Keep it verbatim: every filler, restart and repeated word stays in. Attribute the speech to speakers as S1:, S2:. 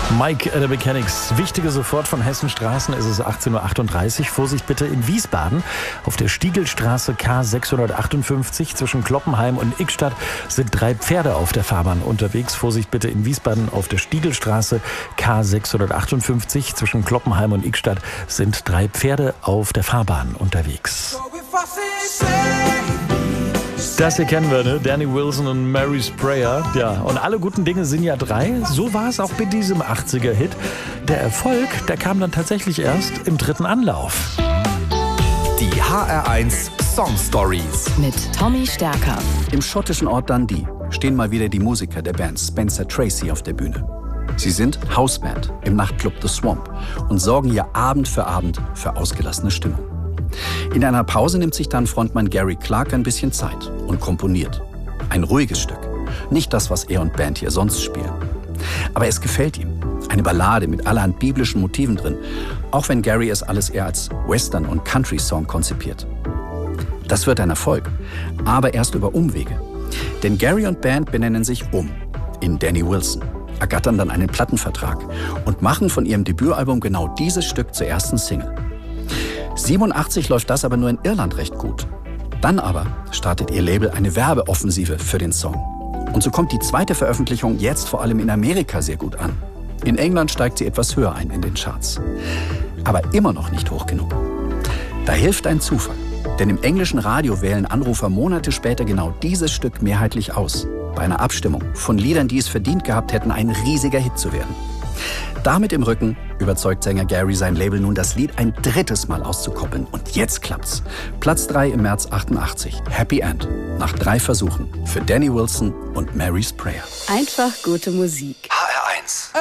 S1: Mike at the Mechanics. Wichtige sofort von Hessenstraßen ist es achtzehn Uhr achtunddreißig. Vorsicht bitte in Wiesbaden. Auf der Stiegelstraße K sechshundertachtundfünfzig zwischen Kloppenheim und Ickstadt sind drei Pferde auf der Fahrbahn unterwegs. Vorsicht bitte in Wiesbaden auf der Stiegelstraße K sechshundertachtundfünfzig zwischen Kloppenheim und Ickstadt sind drei Pferde auf der Fahrbahn unterwegs. Das hier kennen wir, ne? Danny Wilson und Mary's Prayer. Ja, und alle guten Dinge sind ja drei. So war es auch bei diesem achtziger-Hit. Der Erfolg, der kam dann tatsächlich erst im dritten Anlauf.
S2: Die H R eins Song Stories
S3: mit Tommy Stärker.
S4: Im schottischen Ort Dundee stehen mal wieder die Musiker der Band Spencer Tracy auf der Bühne. Sie sind Hausband im Nachtclub The Swamp und sorgen hier Abend für Abend für ausgelassene Stimmung. In einer Pause nimmt sich dann Frontmann Gary Clark ein bisschen Zeit und komponiert. Ein ruhiges Stück. Nicht das, was er und Band hier sonst spielen. Aber es gefällt ihm. Eine Ballade mit allerhand biblischen Motiven drin. Auch wenn Gary es alles eher als Western- und Country-Song konzipiert. Das wird ein Erfolg. Aber erst über Umwege. Denn Gary und Band benennen sich um in Danny Wilson, ergattern dann einen Plattenvertrag und machen von ihrem Debütalbum genau dieses Stück zur ersten Single. siebenundachtzig läuft das aber nur in Irland recht gut. Dann aber startet ihr Label eine Werbeoffensive für den Song. Und so kommt die zweite Veröffentlichung jetzt vor allem in Amerika sehr gut an. In England steigt sie etwas höher ein in den Charts. Aber immer noch nicht hoch genug. Da hilft ein Zufall. Denn im englischen Radio wählen Anrufer Monate später genau dieses Stück mehrheitlich aus. Bei einer Abstimmung von Liedern, die es verdient gehabt hätten, ein riesiger Hit zu werden. Damit im Rücken überzeugt Sänger Gary sein Label nun, das Lied ein drittes Mal auszukoppeln. Und jetzt klappt's. Platz drei im März achtundachtzig. Happy End. Nach drei Versuchen. Für Danny Wilson und Mary's Prayer.
S3: Einfach gute Musik.
S2: H R eins